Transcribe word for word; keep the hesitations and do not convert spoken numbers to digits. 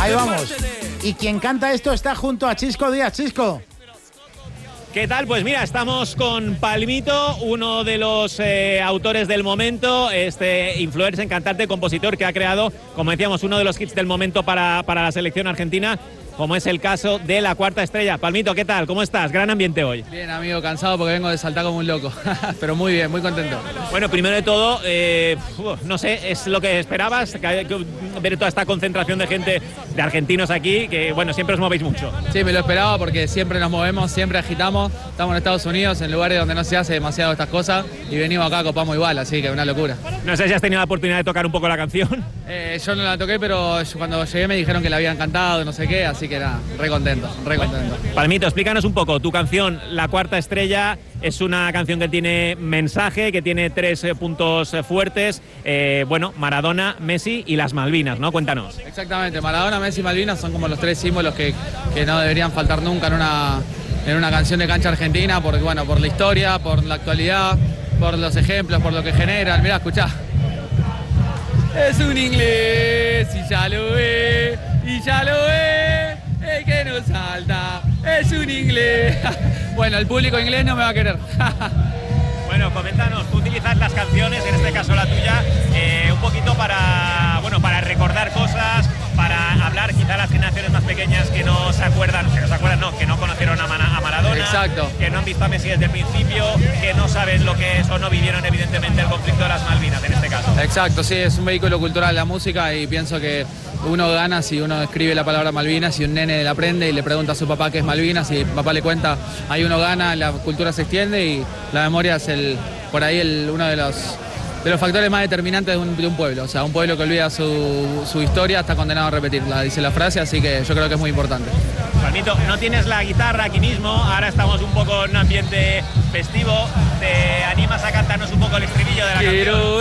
Ahí vamos. Y quien canta esto está junto a Chisco Díaz. Chisco. ¿Qué tal? Pues mira, estamos con Palmito, uno de los eh, autores del momento, este influencer, cantante, compositor que ha creado, como decíamos, uno de los hits del momento para, para la selección argentina, como es el caso de La Cuarta Estrella. Palmito, ¿qué tal? ¿Cómo estás? Gran ambiente hoy. Bien, amigo, cansado porque vengo de saltar como un loco, pero muy bien, muy contento. Bueno, primero de todo, eh, no sé, ¿es lo que esperabas? Que, que, ver toda esta concentración de gente, de argentinos aquí, que bueno, siempre os movéis mucho. Sí, me lo esperaba porque siempre nos movemos, siempre agitamos. Estamos en Estados Unidos, en lugares donde no se hace demasiado estas cosas, y venimos acá, copamos igual, así que una locura. No sé si has tenido la oportunidad de tocar un poco la canción. Eh, yo no la toqué, pero cuando llegué me dijeron que la habían cantado, no sé qué, así que nada, re contento, re contento. Palmito, explícanos un poco, tu canción La Cuarta Estrella es una canción que tiene mensaje, que tiene tres eh, puntos eh, fuertes, eh, bueno, Maradona, Messi y las Malvinas, ¿no? Cuéntanos. Exactamente, Maradona, Messi y Malvinas son como los tres símbolos que, que no deberían faltar nunca en una, en una canción de cancha argentina, porque, bueno, por la historia, por la actualidad, por los ejemplos, por lo que generan. Mirá, escuchá. Es un inglés y ya lo ve, y ya lo ve, el que no salta, es un inglés. Bueno, el público inglés no me va a querer. Bueno, coméntanos, tú utilizas las canciones, en este caso la tuya, eh, un poquito para, bueno, para recordar cosas, para hablar quizá a las generaciones más pequeñas que no se acuerdan, que no se acuerdan, no, que no conocieron a, Mana, a Maradona, exacto, que no han visto a Messi desde el principio, que no saben lo que es o no vivieron evidentemente el conflicto de las Malvinas en este caso. Exacto, sí, es un vehículo cultural la música y pienso que uno gana si uno escribe la palabra Malvinas y un nene la aprende y le pregunta a su papá qué es Malvinas y papá le cuenta, ahí uno gana, la cultura se extiende y la memoria es el, por ahí el, uno de los, de los factores más determinantes de un, de un pueblo. O sea, un pueblo que olvida su, su historia está condenado a repetirla, dice la frase, así que yo creo que es muy importante. Palmito, no tienes la guitarra aquí mismo, ahora estamos un poco en un ambiente festivo, ¿te animas a cantarnos un poco el estribillo de la Quiero canción?